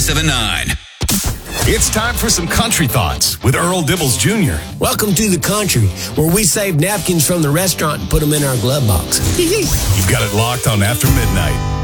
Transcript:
1079. It's time for some country thoughts with Earl Dibbles Jr. Welcome to the country, where we save napkins from the restaurant and put them in our glove box. You've got it locked on After Midnight.